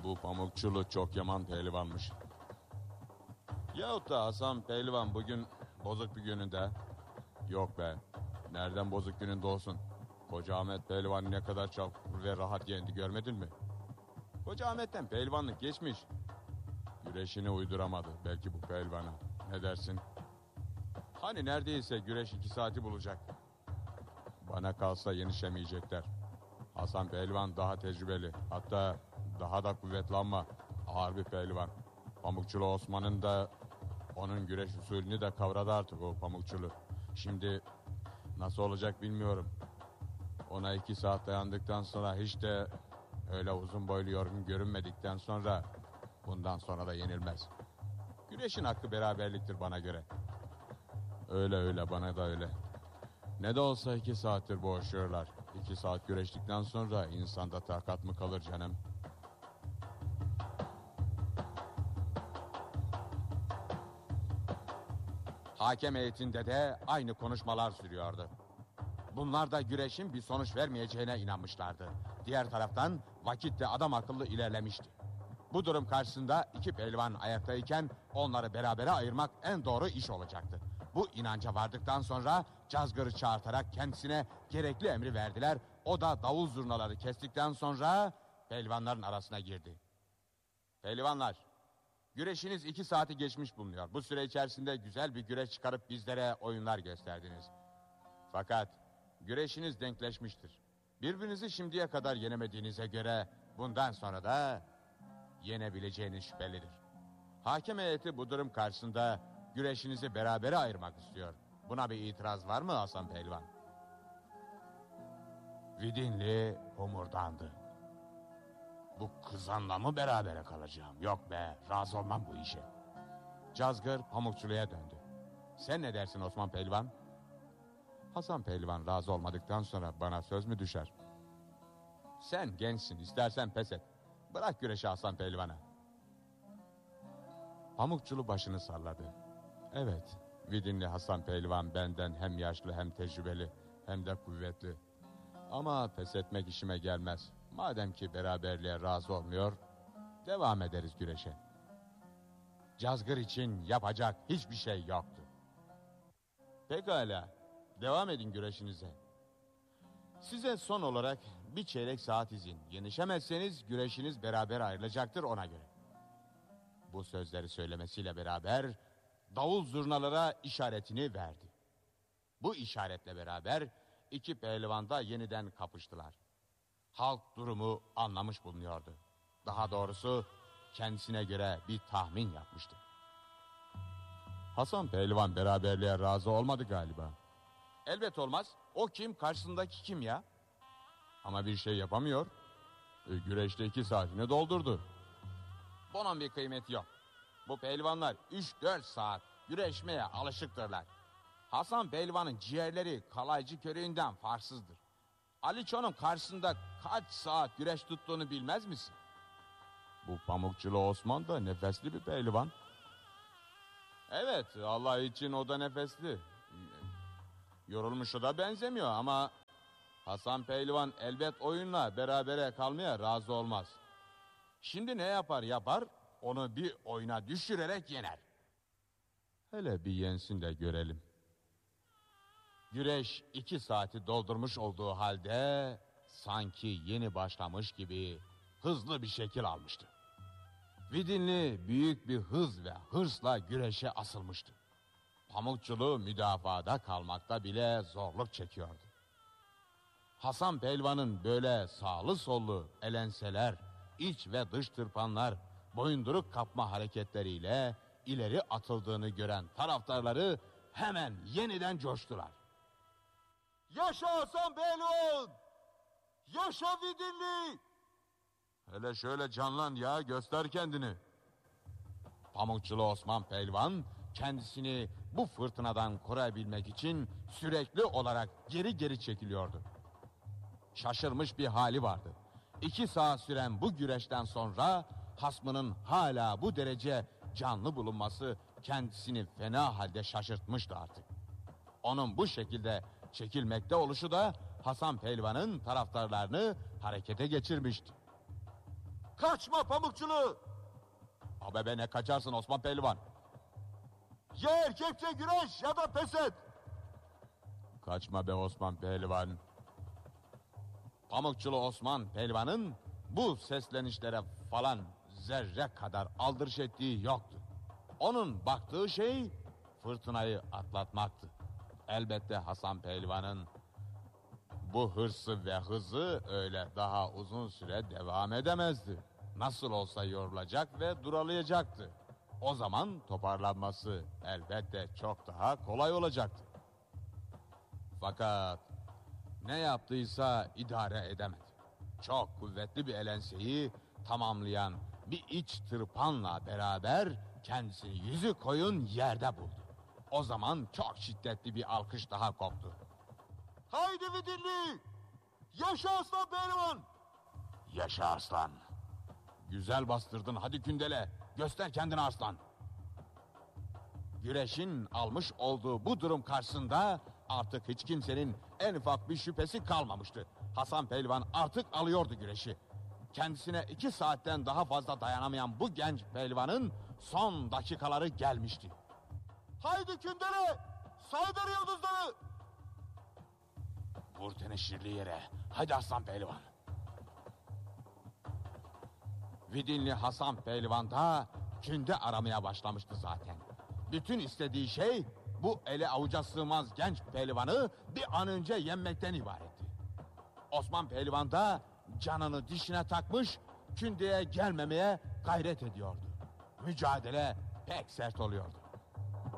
Bu Pamukçulu çok yaman pehlivanmış. Yahut da Hasan Pehlivan bugün bozuk bir gününde. Yok be, nereden bozuk gününde olsun? Koca Ahmet Pehlivan ne kadar çabuk ve rahat yendi, görmedin mi? Koca Ahmet'ten pehlivanlık geçmiş. Güreşini uyduramadı belki bu pehlivana. Ne dersin? Hani neredeyse güreş 2 saati bulacak. Bana kalsa yenişemeyecekler. Hasan Pehlivan daha tecrübeli, hatta daha da kuvvetli ama ağır bir pehlivan. Pamukçulu Osman'ın da onun güreş usulünü de kavradı artık o Pamukçulu. Şimdi nasıl olacak bilmiyorum. Ona 2 saat dayandıktan sonra, hiç de öyle uzun boylu yorgun görünmedikten sonra, bundan sonra da yenilmez. Güreşin hakkı beraberliktir bana göre. Öyle bana da öyle. Ne de olsa 2 saattir boğuşuyorlar. 2 saat güreştikten sonra insanda takat mı kalır canım? Hakem heyetinde de aynı konuşmalar sürüyordu. Bunlar da güreşin bir sonuç vermeyeceğine inanmışlardı. Diğer taraftan vakit de adam akıllı ilerlemişti. Bu durum karşısında 2 pehlivan ayaktayken onları berabere ayırmak en doğru iş olacaktı. Bu inanca vardıktan sonra Cazgır'ı çağırtarak kendisine gerekli emri verdiler. O da davul zurnaları kestikten sonra pehlivanların arasına girdi. Pehlivanlar, güreşiniz 2 saati geçmiş bulunuyor. Bu süre içerisinde güzel bir güreş çıkarıp bizlere oyunlar gösterdiniz. Fakat güreşiniz denkleşmiştir. Birbirinizi şimdiye kadar yenemediğinize göre bundan sonra da yenebileceğiniz şüphelidir. Hakem heyeti bu durum karşısında güreşinizi berabere ayırmak istiyor. Buna bir itiraz var mı Hasan Pehlivan? Vidinli homurdandı. Bu kızanla mı berabere kalacağım? Yok be, razı olmam bu işe. Cazgır Pamukçulu'ya döndü. Sen ne dersin Osman Pehlivan? Hasan Pehlivan razı olmadıktan sonra bana söz mü düşer? Sen gençsin, istersen pes et. Bırak güreşi Hasan Pehlivan'a. Pamukçulu başını salladı. Evet, Vidinli Hasan Pehlivan benden hem yaşlı hem tecrübeli hem de kuvvetli. Ama pes etmek işime gelmez. Madem ki beraberliğe razı olmuyor, devam ederiz güreşe. Cazgır için yapacak hiçbir şey yoktu. Pekala, devam edin güreşinize. Size son olarak bir çeyrek saat izin. Yenişemezseniz güreşiniz beraber ayrılacaktır ona göre. Bu sözleri söylemesiyle beraber davul zurnalara işaretini verdi. Bu işaretle beraber 2 pehlivan da yeniden kapıştılar. Halk durumu anlamış bulunuyordu. Daha doğrusu kendisine göre bir tahmin yapmıştı. Hasan Pehlivan beraberliğe razı olmadı galiba. Elbet olmaz. O kim, karşısındaki kim ya? Ama bir şey yapamıyor. Güreşte 2 saatini doldurdu. Bunun bir kıymeti yok. Bu pehlivanlar 3-4 saat güreşmeye alışıktırlar. Hasan Pehlivan'ın ciğerleri kalaycı körüğünden farksızdır. Aliço'nun karşısında kaç saat güreş tuttuğunu bilmez misin? Bu Pamukçulu Osman da nefesli bir pehlivan. Evet, Allah için o da nefesli. Yorulmuşa da benzemiyor ama Hasan Pehlivan elbet oyunla berabere kalmaya razı olmaz. Şimdi ne yapar, onu bir oyuna düşürerek yener. Hele bir yensin de görelim. Güreş 2 saati doldurmuş olduğu halde sanki yeni başlamış gibi hızlı bir şekil almıştı. Vidinli büyük bir hız ve hırsla güreşe asılmıştı. Pamukçulu müdafaada kalmakta bile zorluk çekiyordu. Hasan Pehlivan'ın böyle sağlı sollu elenseler, iç ve dış tırpanlar, boyunduruk kapma hareketleriyle ileri atıldığını gören taraftarları hemen yeniden coştular. Yaşa Hasan Pehlivan! Yaşa Vidinli! Hele şöyle canlan ya, göster kendini. Pamukçulu Osman Pehlivan kendisini bu fırtınadan koruyabilmek için sürekli olarak geri çekiliyordu. Şaşırmış bir hali vardı. 2 saat süren bu güreşten sonra hasmının hala bu derece canlı bulunması kendisini fena halde şaşırtmıştı artık. Onun bu şekilde çekilmekte oluşu da Hasan Pehlivan'ın taraftarlarını harekete geçirmişti. Kaçma Pamukçulu. Abi ne kaçarsın Osman Pehlivan? Ya erkekçe güreş ya da pes et. Kaçma be Osman Pehlivan. Pamukçulu Osman Pehlivan'ın bu seslenişlere falan zerre kadar aldırış ettiği yoktu. Onun baktığı şey fırtınayı atlatmaktı. Elbette Hasan Pehlivan'ın bu hırsı ve hızı öyle daha uzun süre devam edemezdi. Nasıl olsa yorulacak ve duralayacaktı. O zaman toparlanması elbette çok daha kolay olacaktı. Fakat ne yaptıysa idare edemedi. Çok kuvvetli bir elenseyi tamamlayan bir iç tırpanla beraber kendisini yüzü koyun yerde buldu. O zaman çok şiddetli bir alkış daha koptu. Haydi Vidilli. Yaşa Aslan Pehlivan. Yaşa Arslan. Güzel bastırdın, hadi Kündele. Göster kendini Arslan. Güreşin almış olduğu bu durum karşısında artık hiç kimsenin en ufak bir şüphesi kalmamıştı. Hasan Pehlivan artık alıyordu güreşi. Kendisine 2 saatten daha fazla dayanamayan bu genç pehlivanın son dakikaları gelmişti. Haydi Kündele. Saydır yıldızları. Vur teneşirli yere. Hadi Hasan Pehlivan. Vidinli Hasan Pehlivan da künde aramaya başlamıştı zaten. Bütün istediği şey bu ele avuca sığmaz genç pehlivanı bir an önce yenmekten ibaretti. Osman Pehlivan da canını dişine takmış, kündeye gelmemeye gayret ediyordu. Mücadele pek sert oluyordu.